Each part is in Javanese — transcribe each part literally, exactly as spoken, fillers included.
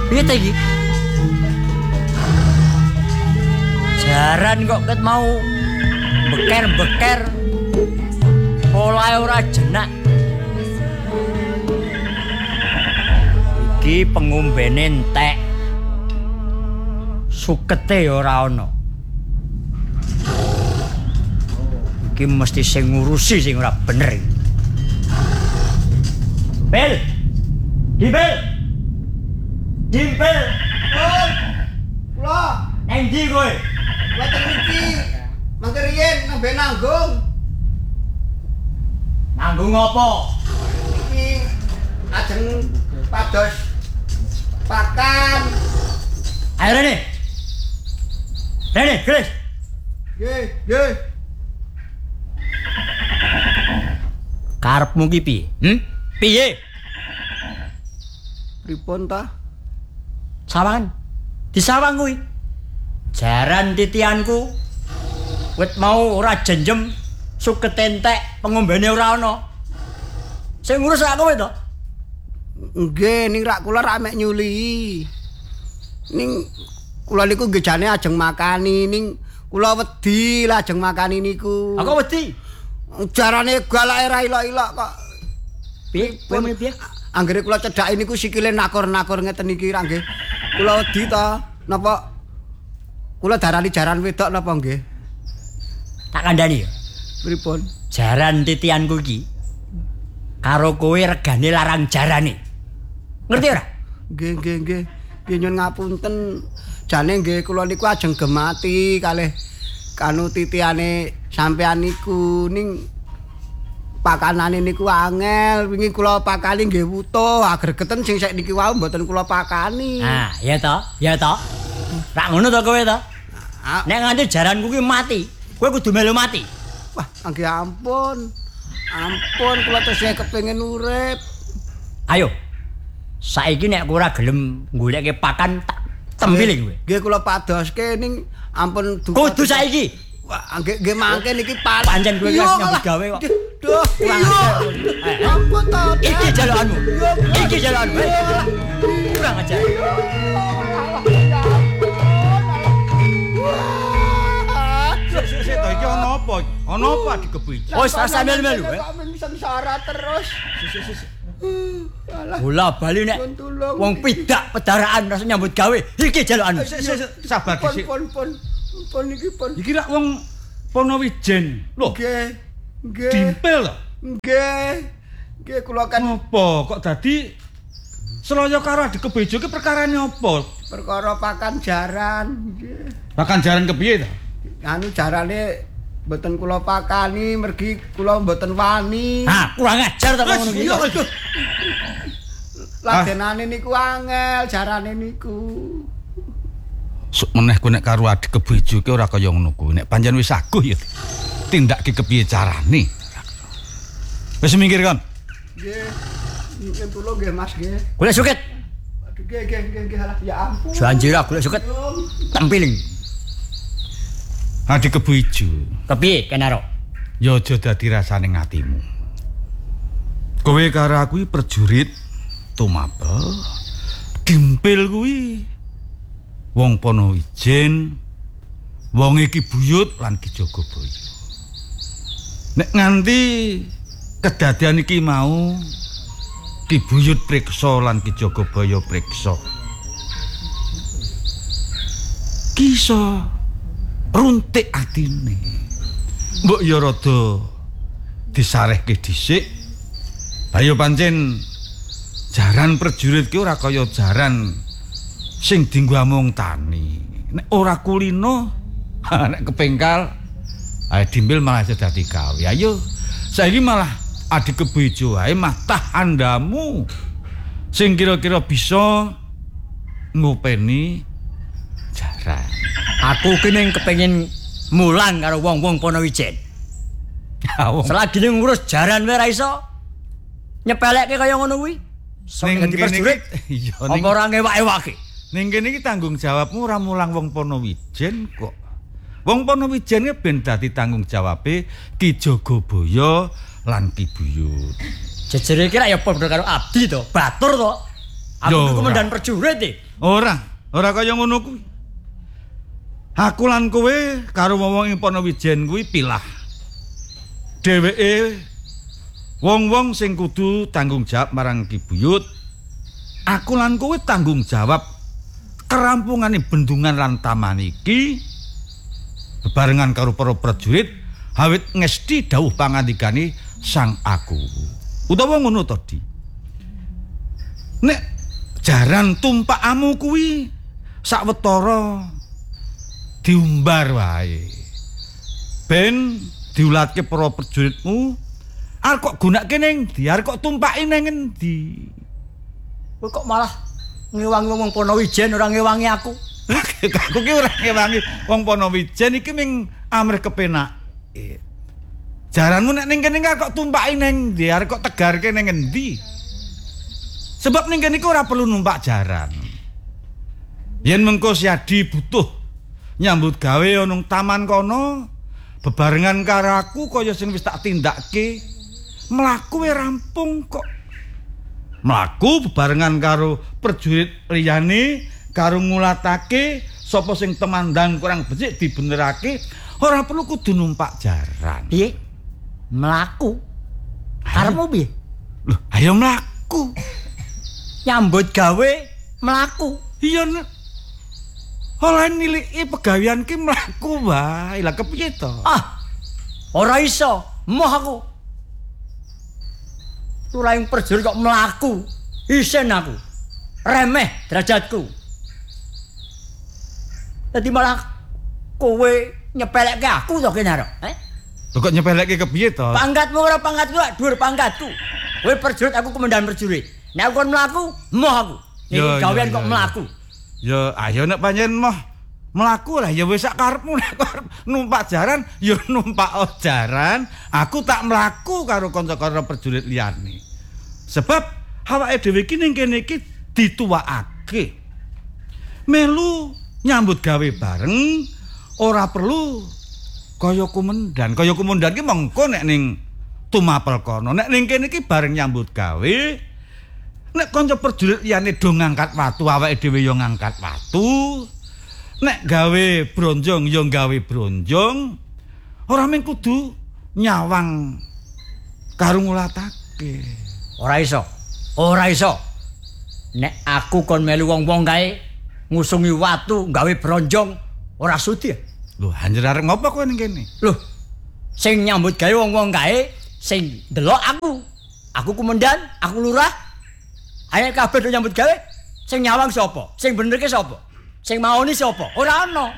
Piye ta iki? Jaran kok ket mau beker-beker. Polahe ora jenak. Iki pengombene entek. Sukete ora ana. Iki mesti sing ngurusi sing ora bener. Bel. Dibel. Dimpel. Oh. Kula. Nang ndi kowe? Wonten iki. Mangke riyen nembe nanggung. Nanggung apa? Iki ajeng pados pakan. Ayo Rene. Rene, Chris. Nggih, nggih. Karepmu ki piye? Hm? Piye? Pripun ta? Sawangan. Disawang kuwi. Jaran titianku. Wit mau ora jenjem, suket entek, pengombene ora ana. Sing ngurus rak kowe to? Nggih, ning rak kula rak mek nyuli. Ning kula niku nggih jane ajeng makani ning kula wedi lajeng makani niku. Aku wedi. Jarane galake ra ilok-ilok kok. Piye? Kowe muni piye? Anggere kula cedhaki niku sikile nakor-nakor ngeten iki ra nggih. Kula wedi to. Napa kula darani jaran wedok napa nggih? Tak kandhani ya. Pripun? Jaran titianku iki karo kowe regane larang jarane. Ngerti ora? Nggih, nggih, nggih. Nggih nyuwun ngapunten. Jane nggih kula niku ajeng gemati kalih kanu titiane sampean niku ning pakanane niku angel. Wingi kula pakani nggih wutuh, agregeten sing sek niki wau mboten kula pakani. Ah, ya to, ya to. Rak ngono to kowe to? Ah, Nek nganti jaranku ki mati, kowe kudu melu mati. wah, nggih ampun. Ampun kula tesih kepengin urip. Ayo. Saiki nek kowe ora gelem goleke pakan tak tempiling kowe. Nggih kula padoske ning ampun duka. Kudu saiki. Wah, nggih nggih mangke niki pan. Pancen kowe wis nyambut gawe kok. Duh, Kurang iya. ajar. Eh, Ampun to. Iki jalukanmu. Iki jalukanmu. Kurang ajar. Sik sik to iki ana apa? Ana apa dikepicu? Wis rasa melu-melu eh. Kok men sengsara terus. Alah, Bola bali nek pun tulung. wong pidak pedaraan rasa nyambut gawe. Iki jalukanmu. Sik sik sik, sabar Pun dhisik. pun pun. Pun iki pun. Iki rak wong Ponowijen. Lho, Nggih. Nggih. dimpel to. Nggih. Nggih kula kan Apa kok dadi Seloyo karo Adik Kebejo ki perkarane apa? perkara pakan jaran. Nggih. Bahkan jaran kepiye to? Anu jarane mboten kula pakani, mergi kula mboten wani. Ah, kurang ajar to ngono iki. Ladenane niku angel, jarane niku. Sok meneh ku nek karo Adik Kebejo ki ora kaya ngono ku. Nek pancen wis aguh ya tindakke kepiye carane. Wis minggir kon. Nggih. Nyuwun tulung nggih Mas nggih. Golek suket. Aduh nggih nggih nggih nggih alah ya ampun. Janji ra golek suket. Tempiling. Adik Kebejo. Kepiye kenaro? Ya aja dadi rasane atimu. Kowe karo aku prajurit tumapel. Dimpil kuwi wong Ponowijen, wong iki buyut lan Ki Jagabaya. Nek nganti kedadian iki mau dibuyut priksa lan Ki Jagabaya priksa. Kisa runtik atine. Mbok ya rada disarehke dhisik. Ayo pancen jaran prajurit ki ora kaya jaran sing dienggo amung tani. Nek ora kulino, nek kepengkal ae dimpil malah dadi gawe. Ayo saiki malah Adik Kebejo ae mah tahandamu sing kira-kira bisa ngopeni jaran. Aku kene kepengin mulang karo wong-wong Ponowijen. Selagi ngurus jaran wae ra iso nyepelekke kaya ngono kuwi. Sok dadi prajurit. Iya Apa ora ngewak-ewake? ning kene iki tanggung jawabmu ora mulang wong Ponowijen kok. Wong Ponowijen ki ben dadi tanggung jawabe Ki Jagabaya lan Ki Buyut. Jejere iki ra ya padha karo abdi to, batur to. Aku Yo, komandan ora. prajurit iki. Ora, ora kaya ngono kuwi. Aku lan kowe karo wong ing Ponowijen kuwi pilah. Dheweke wong-wong sing kudu tanggung jawab marang Ki Buyut. Aku lan kowe tanggung jawab kerampungane bendungan lan taman iki bebarengan karo para prajurit awit ngesti dawuh pangandikane Sang Aku. Utawa ngono to, Di. Nek jaran tumpakamu kuwi sawetara diumbar wae. Ben diulatke para prajuritmu arep kok gunake ning ndi? Arep kok tumpaki ning endi? Kowe kok malah ngewangi wong Ponowijen ora ngewangi aku. Aku ki ora ngewangi wong Ponowijen iki ming amrih kepenake. Jaranmu nek ning kene kok tumpaki ning ndi? Arep kok tegarke ning endi? Sebab ning kene iki ora perlu numpak jaran. Yen mengko Siadi butuh nyambut gawe ana taman kono bebarengan karo aku kaya sing wis tak tindakke, mlaku wis rampung kok. Mlaku bebarengan karo prajurit liyane karo ngulatake sapa sing temandang kurang becik dibenerake, ora perlu kudu numpak jaran. Piye? Mlaku. Karepmu piye? Loh, ayo mlaku. Nyambut gawe mlaku. Iya nek ora niliki pegawean ki mlaku wae. Lah kepiye to? Ah. Ora iso, moh aku. Tulaing prajurit kok mlaku. Isen aku. Remeh derajatku. Dadi malah kowe nyepelekke aku to kene eh? Lho kok nyepelekke kepiye to? Pangkatmu ora pangkatku, dhuwur pangkatku. Kowe prajurit, aku komandan prajurit. Nek aku kon mlaku, moh aku. Nek gawean kok mlaku. Ya ayo nek pancen moh mlaku lah ya wis sak karepmu nek numpak jaran ya numpak jaran, aku tak mlaku karo kanca-kanca prajurit liyane. Sebab awake dhewe iki ning kene iki dituwakake. Melu nyambut gawe bareng ora perlu kaya kumendan. Kaya kumendan ki mengko nek ning tumapel kono, nek ning kene iki bareng nyambut gawe. Nek kanca prajurit liyane do ngangkat watu, awake dhewe ya ngangkat watu. Nek gawe bronjong ya gawe bronjong. Ora mung kudu nyawang karo ngulatake. Ora iso. Ora iso. Nek aku kon melu wong-wong kae ngusungi watu gawe bronjong ora sudi. Lho, anjer arep ngopo kowe ning kene? Lho. Sing nyambut gawe wong-wong kae sing delok aku. Aku komandan, aku lurah. Ayo kabeh do nyambut gawe. Sing nyawang sapa? Sing benerke sapa? Sing maoni sapa? Ora ana.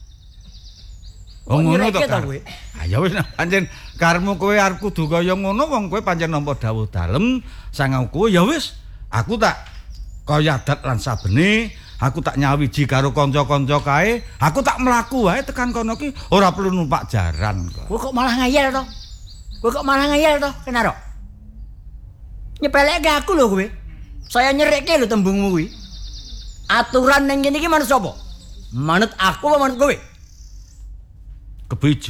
Oh ngono to. Kowe. Ayo wis pancen karepmu kowe arep kudu kaya ngono wong kowe pancen nampa dawuh dalem sangaku ya wis. Aku tak kaya adat lan sabene, aku tak nyawiji karo kanca-kanca kae, aku tak mlaku wae tekan kono ki ora perlu numpak jaran kok. Kowe kok malah ngayal to? Kowe kok malah ngayal to? Kenaro? Nyepelekke aku lho kowe. Saya nyerekke lho tembungmu kuwi. Aturan ning kene iki manut sapa? Manut aku apa manut kowe? Kebeju.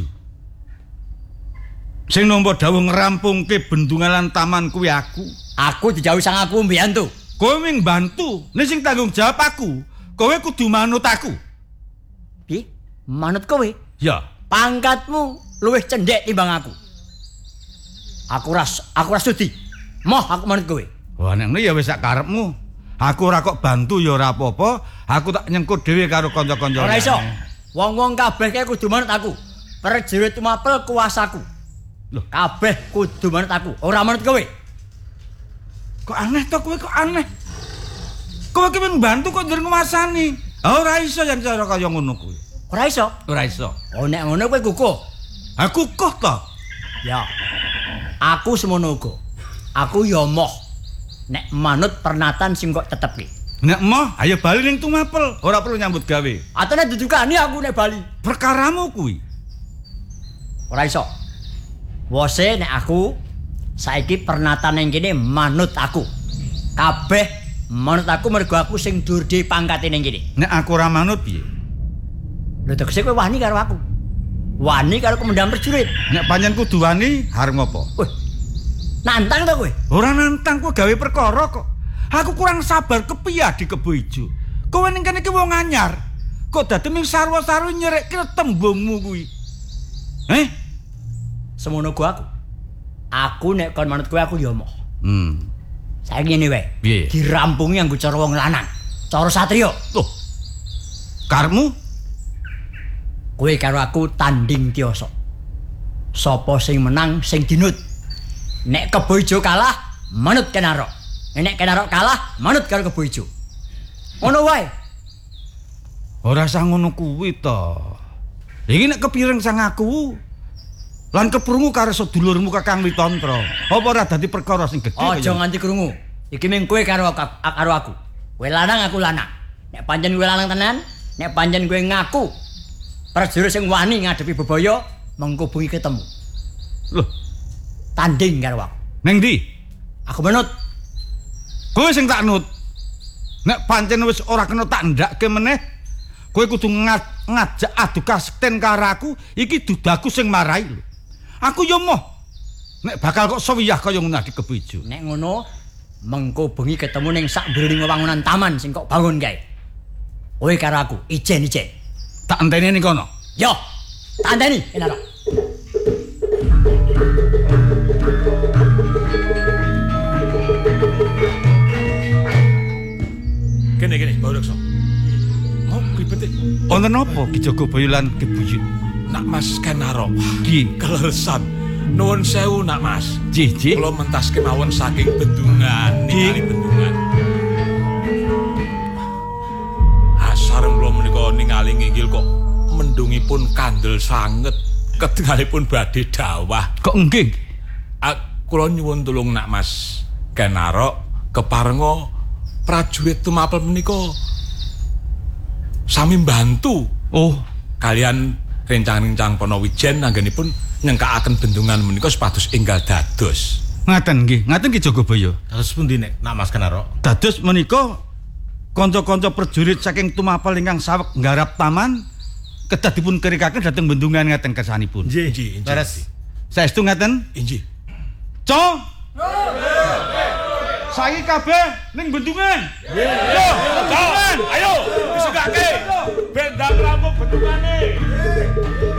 Sing nampa dawuh ngrampungke bendungan lan taman kuwi aku. Aku dijauhi sang aku mbiyantu. Kowe ming bantu, nek sing tanggung jawab aku, kowe kudu manut aku. Piye? Manut kowe? Ya. Pangkatmu luwih cendhek timbang aku. Aku ras, aku ras sudi. Moh aku manut kowe. Wah nek ngene ya wis sak karepmu. Aku ora kok bantu ya ora apa-apa, aku tak nyengkut dhewe karo kanca-kanca. Ora iso. Wong-wong kabeh kae kudu manut aku. Prajurit tumapel kuasaku. Loh, kabeh kudu manut aku, ora manut kowe. Kok aneh to kowe kok aneh. Kowe ki mbantu kok ndur nguasani. Ora iso yen cara kaya ngono kuwi. Ora iso. Ora iso. Oh nek ngono kowe kukuh. Aku kukuh to. Ya. Aku semono uga. Aku ya moh. Nek manut pernatan sing kok tetepke. Nek moh ayo bali ning tumapel, ora perlu nyambut gawe. Atene dudukane aku nek bali. Perkaramu kuwi. Ora iso. Wose nek aku saiki pernatan ning kene manut aku. Kabeh manut aku mergo aku sing durde pangkate ning kene. Nek aku ora manut piye? Lho tegese kowe wani karo aku. Wani karo komandan prajurit. Nek pancen kudu wani arep ngopo? Wih. Nantang to kowe? Ora nantang kowe gawe perkara kok. Aku kurang sabar kepiye di Kebo Ijo. Kowe ning kene iki wong anyar. Kok dadi ming sarwa-sarwi nyerekke tembungmu kuwi. Eh? Semono ku aku. Aku nek kon manut kowe aku ya moh. Hmm. Saiki ngene wae. Piye? Dirampungi nganggo cara wong lanang. Cara satriya. Loh. Karepmu Kowe karo aku tanding tioso. Sapa sing menang sing dinut. Nek Kebo Ijo kalah, manut Kenarok. Nek Kenarok kalah, manut karo Kebo Ijo. Ngono wae. ora sang ngono kuwi to. Iki nek kepireng sang aku lan keprungu karo sedulurmu Kakang Witontra. Apa ora dadi perkara sing gedhe? Aja nganti krungu. Iki mung kowe karo karo aku. Kowe lanang aku lanang. Nek pancen kowe lanang tenan, nek pancen kowe ngaku prajurit sing wani ngadepi bebaya, mengko bengi ketemu. Loh, tanding karo aku. Neng ndi? Aku menut. Kowe sing tak nut. Nek pancen wis ora kena tak ndakke meneh, kowe kudu ngaj ngajak adu kasten karo aku, iki dudaku sing marahi lho. Aku yo moh. Nek bakal kok sewiyah kaya ngono iki Kebo Ijo. Nek ngono, mengko bengi ketemu ning sak mburining wewangunan taman sing kok bangun kae. Kowe karo aku, ijen-ijen. Tak enteni ning kono. Yo, tak enteni, Kenarok. Kene kene, Bawreksa. Mau ribet. Wonten apa Ki Jagabaya lan Ki Buyut? Nak Mas Kenarok. Ki, Kelelesan. Nuwun sewu nak Mas. Ji, ji. Kula mentas kemawon saking bendungan, ningali bendungan. Asar kula menika ningali nginggil kok mendungipun kandel sanget, ketingalipun badhe dawah. Kok nggih? Ah, kula nyuwun tulung nak Mas Kenarok keparenga prajurit tumapel menika sami mbantu Oh, kalian rencang-rencang Ponowijen anggenipun nyengkakaken bendungan menika supados enggal dados. ngaten nggih, ngaten Ki Jagabaya. Terus pundi nek nak Mas Kenarok? Dados menika kanca-kanca prajurit saking tumapel ingkang saweg nggarap taman kedah dipun kirikaken dhateng bendungan ngaten kersanipun. Nggih, Inji, inji. beres. Saestu ngaten? Inji. Co. Saiki kabeh ning bendungan. Yo, bendungan. Ayo, disegake. Ben ndang rampung bendungane.